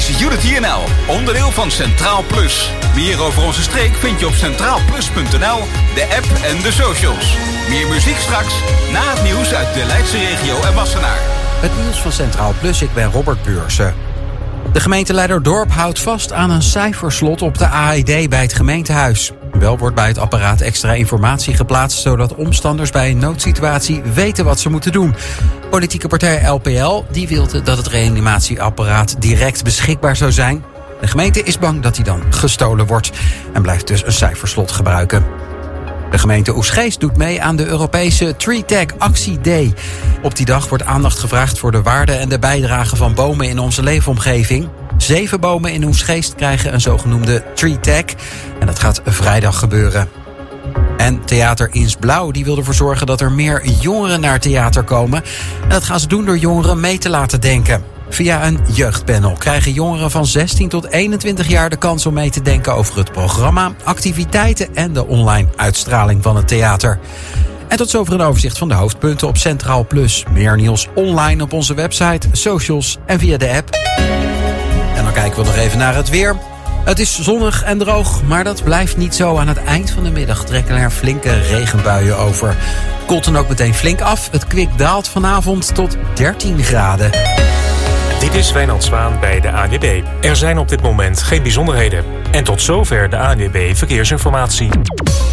is Unity NL, onderdeel van Centraal Plus. Meer over onze streek vind je op centraalplus.nl, de app en de socials. Meer muziek straks, na het nieuws uit de Leidse regio en Wassenaar. Het nieuws van Centraal Plus, ik ben Robert Beursen. De gemeenteleider Dorp houdt vast aan een cijferslot op de AED bij het gemeentehuis. Wel wordt bij het apparaat extra informatie geplaatst, zodat omstanders bij een noodsituatie weten wat ze moeten doen. Politieke partij LPL die wilde dat het reanimatieapparaat direct beschikbaar zou zijn. De gemeente is bang dat hij dan gestolen wordt en blijft dus een cijferslot gebruiken. De gemeente Oegstgeest doet mee aan de Europese Tree Tag Actie Day. Op die dag wordt aandacht gevraagd voor de waarde en de bijdrage van bomen in onze leefomgeving. 7 bomen in Oegstgeest krijgen een zogenoemde Tree Tag. En dat gaat vrijdag gebeuren. En Theater Ins Blauw die wil ervoor zorgen dat er meer jongeren naar theater komen. En dat gaan ze doen door jongeren mee te laten denken. Via een jeugdpanel krijgen jongeren van 16 tot 21 jaar de kans om mee te denken over het programma, activiteiten en de online uitstraling van het theater. En tot zover een overzicht van de hoofdpunten op Centraal Plus. Meer nieuws online op onze website, socials en via de app. En dan kijken we nog even naar het weer. Het is zonnig en droog, maar dat blijft niet zo. Aan het eind van de middag trekken er flinke regenbuien over. Het koelt dan ook meteen flink af. Het kwik daalt vanavond tot 13 graden. Dit is Wijnand Zwaan bij de ANWB. Er zijn op dit moment geen bijzonderheden. En tot zover de ANWB Verkeersinformatie.